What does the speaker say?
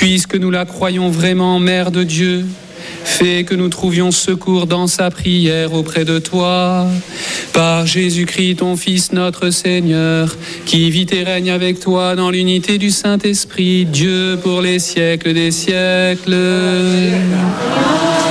puisque nous la croyons vraiment Mère de Dieu, fais que nous trouvions secours dans sa prière auprès de toi. Par Jésus-Christ, ton Fils, notre Seigneur, qui vit et règne avec toi dans l'unité du Saint-Esprit, Dieu pour les siècles des siècles.